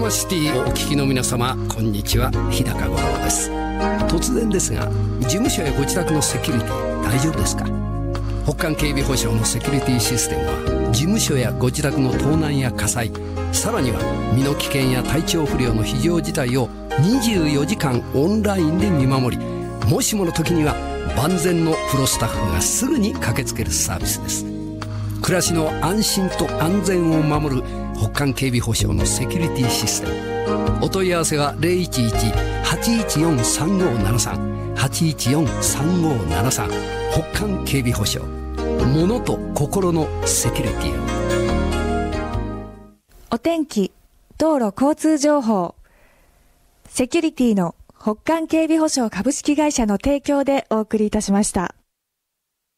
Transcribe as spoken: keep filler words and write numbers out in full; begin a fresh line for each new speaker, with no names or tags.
山シティをお聞きの皆様、こんにちは。日高五郎です。突然ですが、事務所やご自宅のセキュリティ大丈夫ですか？北韓警備保障のセキュリティシステムは、事務所やご自宅の盗難や火災、さらには身の危険や体調不良の非常事態をにじゅうよじかんオンラインで見守り、もしもの時には万全のプロスタッフがすぐに駆けつけるサービスです。暮らしの安心と安全を守る北韓警備保障のセキュリティシステム。お問い合わせは ゼロいちいち はちいちよん さんごーななさん はちいちよん さんごーななさん。北韓警備保障、物と心のセキュリティを。
お天気、道路交通情報、セキュリティの北韓警備保障株式会社の提供でお送りいたしました。